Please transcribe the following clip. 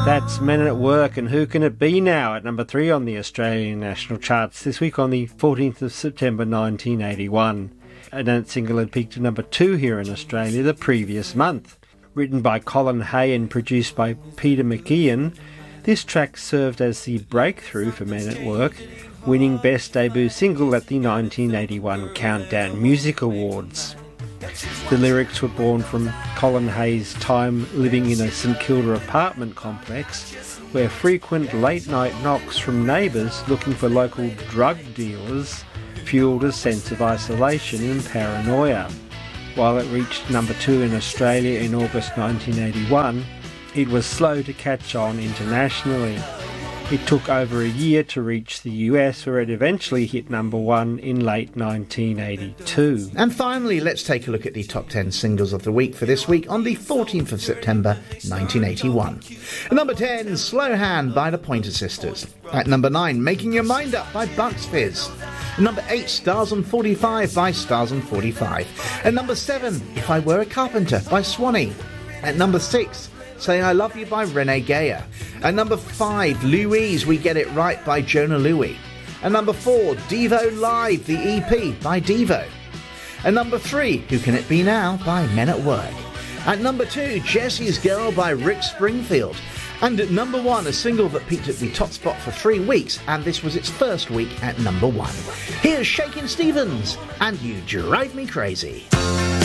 That's Men at Work and Who Can It Be Now at number 3 on the Australian national charts this week on the 14th of September 1981. And that single had peaked at number 2 here in Australia the previous month. Written by Colin Hay and produced by Peter McKeon, this track served as the breakthrough for Men at Work, winning Best Debut Single at the 1981 Countdown Music Awards. The lyrics were born from Colin Hay's time living in a St Kilda apartment complex where frequent late-night knocks from neighbours looking for local drug dealers fuelled a sense of isolation and paranoia. While it reached number 2 in Australia in August 1981, it was slow to catch on internationally. It took over a year to reach the US, where it eventually hit number 1 in late 1982. And finally, let's take a look at the top 10 singles of the week for this week on the 14th of September 1981. At number 10, Slow Hand by the Pointer Sisters. At number 9, Making Your Mind Up by Bucks Fizz. At number 8, Stars on 45 by Stars on 45. At number 7, If I Were a Carpenter by Swanee. At number 6, Saying I Love You by Renee Geyer. At number 5, Louise, We Get It Right by Jonah Louie. At number 4, Devo Live, the EP by Devo. At number 3, Who Can It Be Now by Men at Work. At number 2, Jesse's Girl by Rick Springfield. And at number 1, a single that peaked at the top spot for 3 weeks, and this was its first week at number 1. Here's Shakin' Stevens, and You Drive Me Crazy.